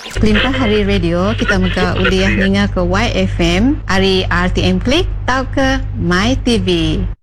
Kelimpah hari radio kita muka uliah ninga ke YFM, hari RTM Klik, tau ke My TV.